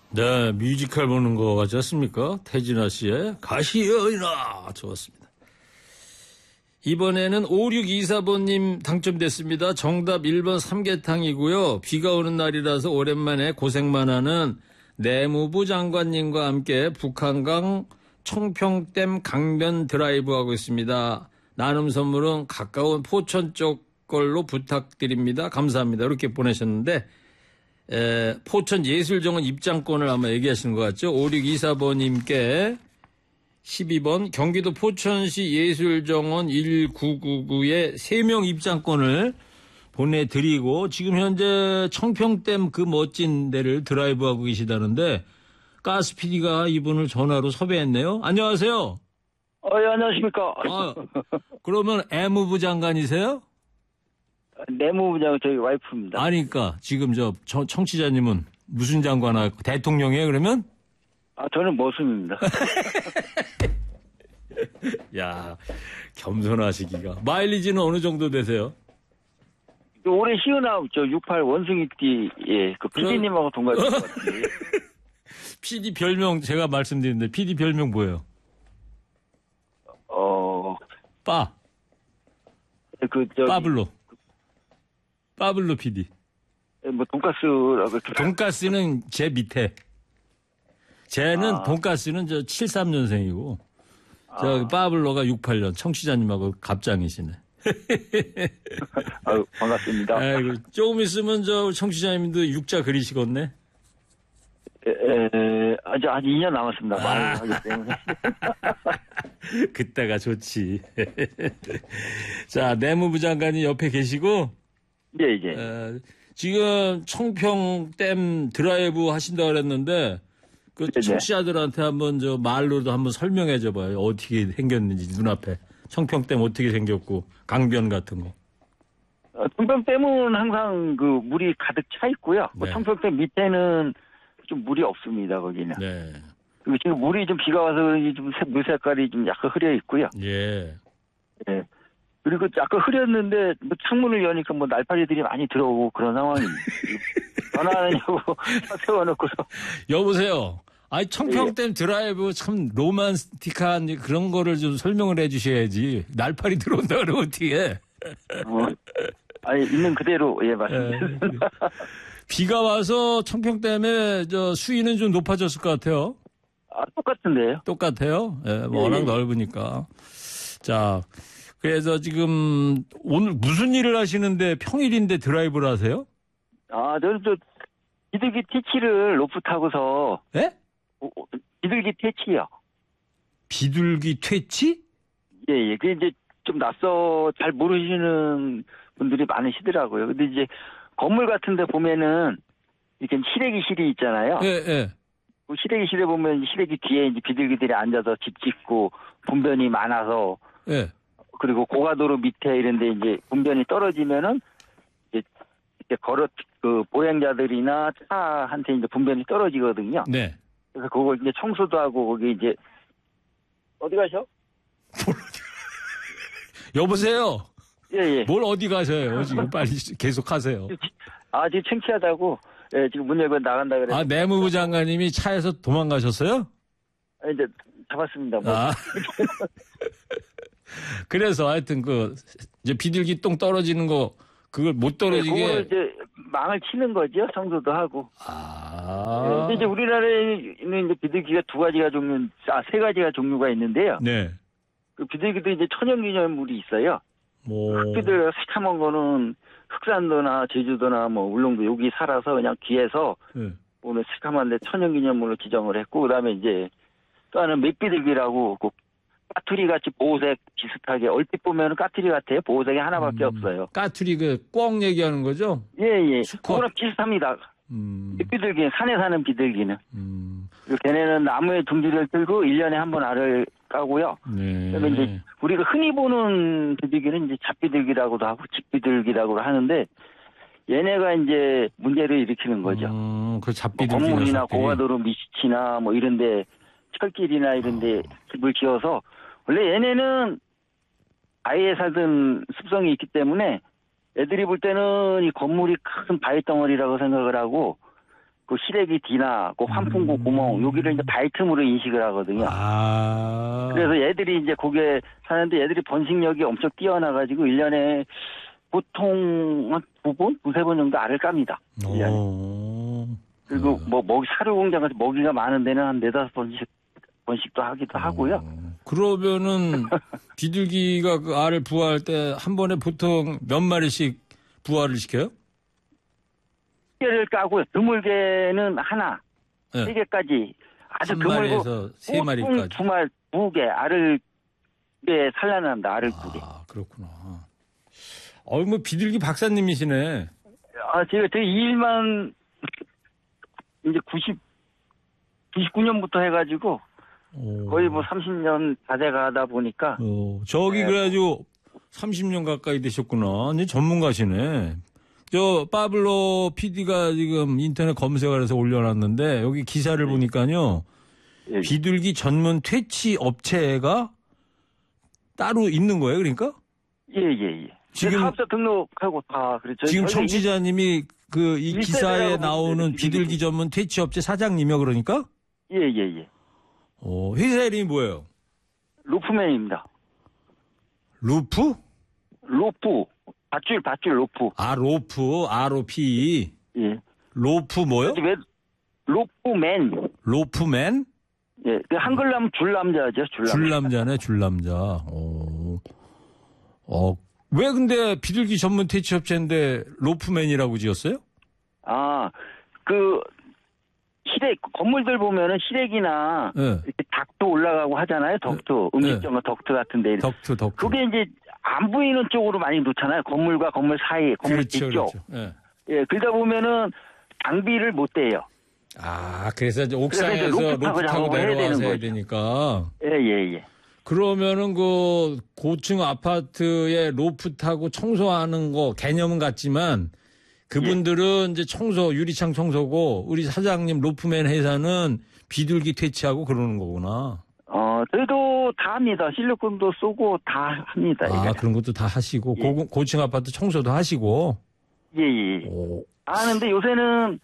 네, 뮤지컬 보는 거 같지 않습니까? 태진아 씨의 가시연이나 좋았습니다. 이번에는 5624번님 당첨됐습니다. 정답 1번 삼계탕이고요. 비가 오는 날이라서 오랜만에 고생만 하는 내무부 장관님과 함께 북한강 청평댐 강변 드라이브 하고 있습니다. 나눔 선물은 가까운 포천 쪽 걸로 부탁드립니다. 감사합니다. 이렇게 보내셨는데 포천 예술정원 입장권을 아마 얘기하시는 것 같죠? 5624번님께 12번 경기도 포천시 예술정원 1999에 3명 입장권을 보내드리고 지금 현재 청평댐 그 멋진 데를 드라이브하고 계시다는데 가스 PD가 이분을 전화로 섭외했네요. 안녕하세요. 예, 안녕하십니까. 그러면 애무부 장관이세요? 내무부장 저희 와이프입니다. 아니까 지금 청취자님은 무슨 장관 대통령이에요 그러면? 저는 머슴입니다. 야, 겸손하시기가. 마일리지는 어느 정도 되세요? 올해 시은아 68 원숭이띠 그 PD님하고 동갑인 것 같은데. PD 별명 제가 말씀드렸는데 PD 별명 뭐예요? 빠블로 PD. 뭐 돈가스라고. 돈가스는 제 밑에. 쟤는 돈가스는 73년생이고 저 빠블로가 68년 청취자님하고 갑장이시네. 반갑습니다. 아이고, 조금 있으면 청취자님도 육자 그리시겠네. 아직 2년 남았습니다. 하기 때문에. 그때가 좋지. 자, 내무부 장관이 옆에 계시고. 예. 지금 청평댐 드라이브 하신다고 그랬는데 그 청취자들한테 한번 말로도 한번 설명해 줘봐요. 어떻게 생겼는지 눈앞에. 청평댐 어떻게 생겼고 강변 같은 거. 청평댐은 항상 그 물이 가득 차 있고요. 네. 청평댐 밑에는 좀 물이 없습니다. 거기는. 네. 그리고 지금 물이 좀 비가 와서 그런지 좀 물 색깔이 좀 약간 흐려 있고요. 예. 예. 그리고 약간 흐렸는데 뭐 창문을 여니까 뭐 날파리들이 많이 들어오고 그런 상황입니다. 전화하느냐고 세워놓고서. 여보세요. 아니 청평댐 드라이브 참 로맨틱한 그런 거를 좀 설명을 해 주셔야지. 날파리 들어온다 그러면 어떻게 해. 있는 그대로 맞습니다. 비가 와서 청평댐에 수위는 좀 높아졌을 것 같아요. 똑같은데요. 똑같아요. 예, 워낙 넓으니까. 자, 그래서 지금 오늘 무슨 일을 하시는데 평일인데 드라이브를 하세요? 저는 비둘기 퇴치를 로프 타고서. 예? 비둘기 퇴치요. 비둘기 퇴치? 예. 그게 이제 좀 잘 모르시는 분들이 많으시더라고요. 근데 이제 건물 같은 데 보면은 이렇게 시래기실이 있잖아요. 예. 그 시래기실에 보면 시래기 뒤에 이제 비둘기들이 앉아서 집 짓고 분변이 많아서. 예. 그리고 고가도로 밑에 이런데 이제 분변이 떨어지면은 이제 보행자들이나 차한테 이제 분변이 떨어지거든요. 네. 그래서 그걸 이제 청소도 하고 거기 이제 어디 가셔? 여보세요. 예. 뭘 어디 가셔요? 지금 빨리 계속 하세요. 지금 창피하다고. 예, 지금 문 열고 나간다 그래서. 내무부 장관님이 차에서 도망가셨어요? 이제 잡았습니다. 그래서 하여튼 이제 비둘기 똥 떨어지는 거 그걸 못 떨어지게. 그걸 이제 망을 치는 거죠. 청소도 하고. 근데 이제 우리나라에는 이제 비둘기가 세 가지가 종류가 있는데요. 네. 그 비둘기도 이제 천연기념물이 있어요. 흑비둘기가 새카만 거는 흑산도나 제주도나 뭐 울릉도 여기 살아서 그냥 귀에서 오늘 새카만데 천연기념물로 지정을 했고, 그다음에 이제 또 하나는 맥비둘기라고 까투리 같이 보호색 비슷하게 얼핏 보면 까투리 같아요. 보호색이 하나밖에 없어요. 까투리 꿩 얘기하는 거죠? 예. 그거랑 비슷합니다. 맥비둘기 산에 사는 비둘기는. 그리고 걔네는 나무에 둥지를 들고 1년에 한 번 알을 까고요. 네. 그러면 이제 우리가 흔히 보는 비둘기는 이제 잡비둘기라고도 하고 집비둘기라고 하는데 얘네가 이제 문제를 일으키는 거죠. 그 잡비둘기. 건물이나 고가도로 밑이나 뭐 이런데 철길이나 이런데 집을 지어서 원래 얘네는 바위에 살던 습성이 있기 때문에 애들이 볼 때는 이 건물이 큰 바위 덩어리라고 생각을 하고 그 시래기 뒤나 그 환풍구 구멍 여기를 이제 바이틈으로 인식을 하거든요. 그래서 얘들이 이제 거기에 사는데 얘들이 번식력이 엄청 뛰어나가지고 1년에 보통 한 2번, 2-3번 정도 알을 깝니다. 1년에. 그리고 뭐 먹이 사료 공장 같은 먹이가 많은 데는 한 4-5번씩도 하기도 하고요. 그러면은 비둘기가 그 알을 부화할 때 한 번에 보통 몇 마리씩 부화를 시켜요? 개를 까고요. 드물게는 하나, 네. 3개까지 아주 드물고 3마리까지. 2개 알을 산란합니다. 알을 2개. 아, 그렇구나. 뭐 비둘기 박사님이시네. 제가 이 일만 이제 99년부터 해가지고 거의 뭐 30년 다 돼가다 보니까. 저기 그래가지고 30년 가까이 되셨구나. 이제 전문가시네. 파블로 PD가 지금 인터넷 검색을 해서 올려놨는데 여기 기사를 보니까요. 비둘기 전문 퇴치 업체가 따로 있는 거예요, 그러니까? 예. 지금 사업자 등록하고 다 그렇죠. 지금 청취자님이 이 기사에 나오는 비둘기 전문 퇴치 업체 사장님이요, 그러니까? 예. 회사 이름이 뭐예요? 로프맨입니다. 루프? 로프. 밧줄 로프. 로프. ROP. 예. 로프 뭐요? 로프맨. 로프맨? 예. 한글로 하면 줄남자죠, 줄남자네, 줄남자. 왜 근데 비둘기 전문 퇴치업체인데 로프맨이라고 지었어요? 건물들 보면은 시래기나 이렇게 닥터 올라가고 하잖아요. 덕트. 음식점과 덕트 같은 데. 덕트. 그게 이제 안 보이는 쪽으로 많이 놓잖아요. 건물과 건물 사이, 건물 뒤쪽. 그렇죠. 예, 그러다 보면은 장비를 못 대요. 그래서 이제 옥상에서 로프 타고 내려와서 해야 되니까. 예. 그러면은 고층 아파트에 로프 타고 청소하는 거 개념은 같지만 그분들은 이제 유리창 청소고 우리 사장님 로프맨 회사는 비둘기 퇴치하고 그러는 거구나. 저희도 다 합니다. 실리콘도 쏘고 다 합니다. 그런 것도 다 하시고 고층 아파트 청소도 하시고. 예. 근데 요새는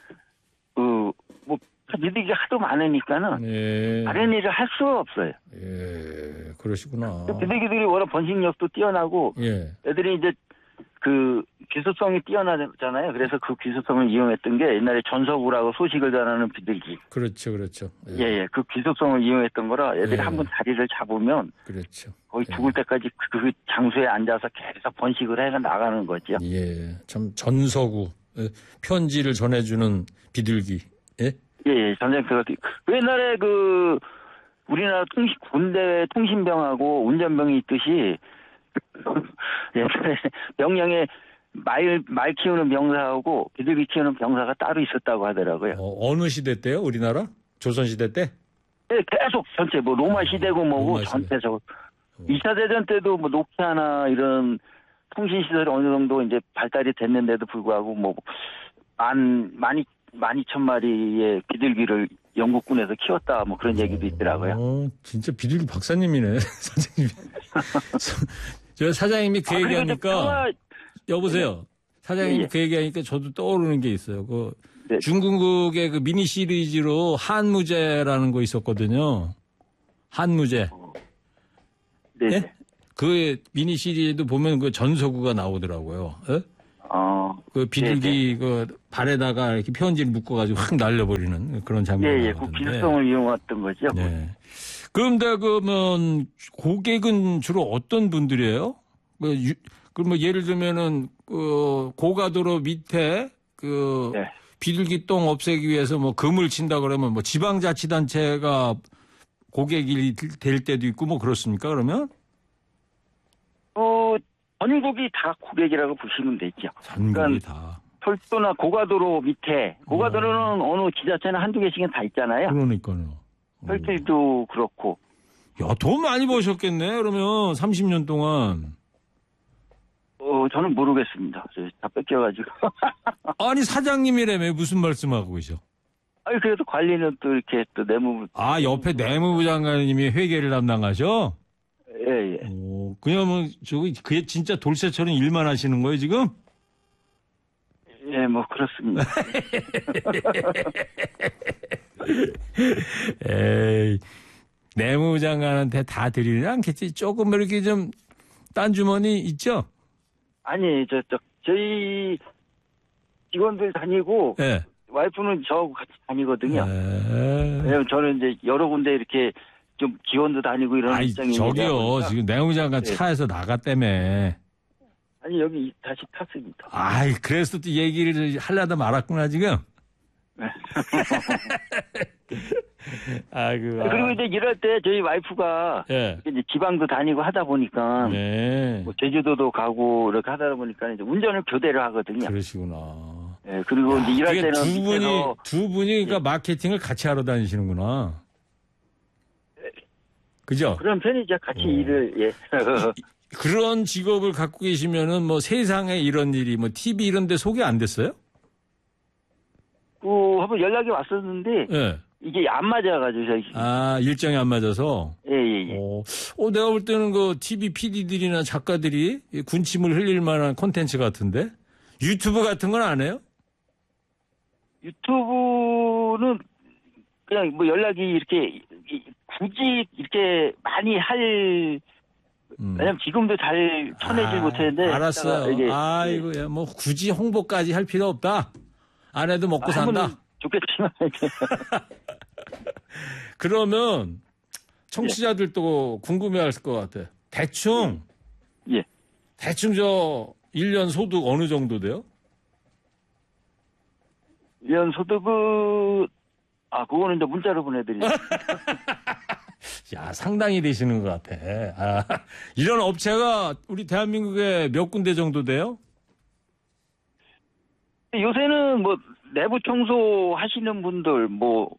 비둘기가 하도 많으니까는 다른 일을 할 수가 없어요. 예, 그러시구나. 비둘기들이 워낙 번식력도 뛰어나고 애들이 이제 귀수성이 뛰어나잖아요. 그래서 그 귀수성을 이용했던 게 옛날에 전서구라고 소식을 전하는 비둘기. 그렇죠. 예. 그 귀수성을 이용했던 거라 애들이 한번 자리를 잡으면 그렇죠. 거의 죽을 때까지 그 장소에 앉아서 계속 번식을 해 나가는 거죠. 예, 참 전서구 편지를 전해주는 비둘기. 예, 전쟁터가 옛날에 우리나라 군대 통신병하고 운전병이 있듯이 옛날에 명령에 말 키우는 병사하고 비둘기 키우는 병사가 따로 있었다고 하더라고요. 어느 시대 때요? 우리나라? 조선시대 때? 네, 계속 전체 로마 시대고 뭐고 전체적으로 2차 대전 때도 노키아나 이런 통신 시설이 어느 정도 이제 발달이 됐는데도 불구하고 12,000마리의 비둘기를 영국군에서 키웠다 그런 얘기도 있더라고요. 진짜 비둘기 박사님이네, 선생님. 저 사장님이 그 얘기하니까 여보세요. 사장님이 그 얘기하니까 저도 떠오르는 게 있어요. 중국의 미니 시리즈로 한무제라는 거 있었거든요. 한무제. 네. 그 미니 시리즈도 보면 전서구가 나오더라고요. 예? 비둘기 발에다가 이렇게 편지를 묶어가지고 확 날려버리는 그런 장면이 나오던데. 그 기술성을 이용했던 거죠. 네. 그런데 그러면 고객은 주로 어떤 분들이에요? 예를 들면은 고가도로 밑에 비둘기 똥 없애기 위해서 금을 친다 그러면 지방자치단체가 고객이 될 때도 있고 그렇습니까? 그러면? 전국이 다 고객이라고 보시면 되죠. 전국이 다. 철도나 고가도로 밑에, 고가도로는 어느 지자체는 한두 개씩은 다 있잖아요. 그러니까요. 철도도 그렇고. 야, 돈 많이 버셨겠네, 그러면 30년 동안. 저는 모르겠습니다. 다 뺏겨가지고. 아니, 사장님이라며 무슨 말씀하고 계셔? 그래도 관리는 또 이렇게 또 내무부. 옆에 내무부 장관님이 회계를 담당하셔? 예. 그냥 그게 진짜 돌쇠처럼 일만 하시는 거예요, 지금? 예, 뭐 그렇습니다. 에이, 내무장관한테 다 드리는 않겠지? 조금 이렇게 좀 딴 주머니 있죠? 아니, 저희 직원들 다니고, 네. 와이프는 저하고 같이 다니거든요. 왜냐면 저는 이제 여러 군데 이렇게 좀 기원도 다니고 이런 입장입니다. 저기요, 지금 내무장관 네. 차에서 나갔다며. 아니, 여기 다시 탔습니다. 아이, 그래서 또 얘기를 하려다 말았구나, 지금. 아이고. 그리고 이제 이럴 때 저희 와이프가 네. 이제 지방도 다니고 하다 보니까 네. 뭐 제주도도 가고 이렇게 하다 보니까 이제 운전을 교대를 하거든요. 그러시구나. 네, 그리고 이제 일할 때는 두 분이 그러니까 네. 마케팅을 같이 하러 다니시는구나. 그죠? 그런 편이죠. 같이 일을 예. 그런 직업을 갖고 계시면은 뭐 세상에 이런 일이 뭐 TV 이런 데 소개 안 됐어요? 한번 연락이 왔었는데 네. 이게 안 맞아가지고 저희. 아, 일정이 안 맞아서? 예. 내가 볼 때는 그 TV PD들이나 작가들이 군침을 흘릴 만한 콘텐츠 같은데? 유튜브 같은 건 안 해요? 유튜브는 그냥 뭐 연락이 이렇게 굳이 이렇게 많이 할, 왜냐면 지금도 잘 쳐내질 못했는데. 알았어요. 아이고, 예, 뭐 굳이 홍보까지 할 필요 없다. 안 해도 먹고 산다. 좋겠지만. 그러면 청취자들도 궁금해할 것 같아. 대충 예. 대충 1년 소득 어느 정도 돼요? 1년 소득은 그거는 이제 문자로 보내드릴게요. 야, 상당히 되시는 것 같아. 이런 업체가 우리 대한민국에 몇 군데 정도 돼요? 요새는 뭐 내부 청소 하시는 분들,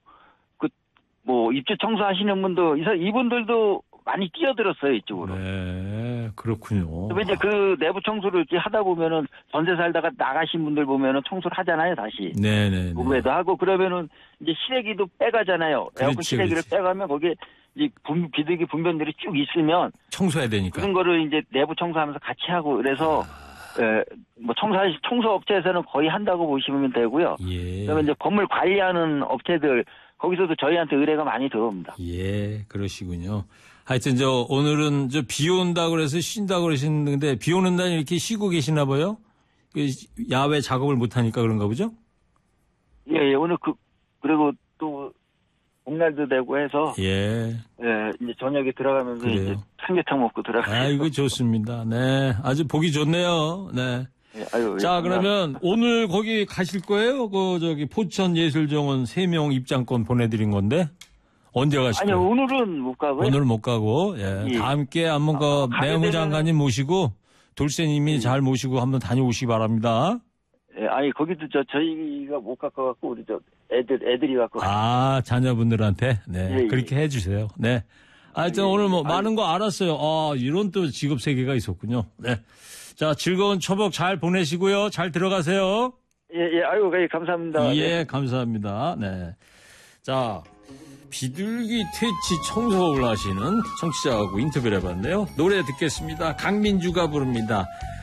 입주 청소 하시는 분들, 이분들도 많이 뛰어들었어요, 이쪽으로. 네, 그렇군요. 그럼 이제 그 내부 청소를 이렇게 하다 보면은 전세 살다가 나가신 분들 보면은 청소를 하잖아요, 다시. 네네. 구매도 하고 그러면은 이제 시래기도 빼가잖아요. 에어컨 시래기를 빼가면 거기에 이제 비둘기 분변들이 쭉 있으면 청소해야 되니까. 그런 거를 이제 내부 청소하면서 같이 하고 그래서 뭐 청소 업체에서는 거의 한다고 보시면 되고요. 예. 그다음에 이제 건물 관리하는 업체들 거기서도 저희한테 의뢰가 많이 들어옵니다. 예, 그러시군요. 하여튼 오늘은 비 온다 그래서 쉰다 그러시는데 비 오는 날 이렇게 쉬고 계시나 봐요? 야외 작업을 못 하니까 그런가 보죠? 예, 오늘 그리고 또 복날도 되고 해서 이제 저녁에 들어가면서 그래요. 이제 삼계탕 먹고 들어가요. 아이고 좋습니다. 네, 아주 보기 좋네요. 네. 자, 그러면 오늘 거기 가실 거예요? 포천 예술정원 3명 입장권 보내드린 건데 언제 가실 거예요? 아니요, 오늘은 못 가고요. 오늘 못 가고 다 함께 한번 내무장관님 모시고 돌쇠님이 잘 모시고 한번 다녀오시기 바랍니다. 거기도 저희가 못 갖고 갖고 우리 애들이 갖고. 자녀분들한테 그렇게 해주세요. 네. 하여튼 오늘 많은 거 알았어요. 이런 또 직업 세계가 있었군요. 네. 자, 즐거운 초복 잘 보내시고요. 잘 들어가세요. 예, 감사합니다. 예, 감사합니다. 네. 자, 비둘기 퇴치 청소를 하시는 청취자하고 인터뷰를 해봤네요. 노래 듣겠습니다. 강민주가 부릅니다.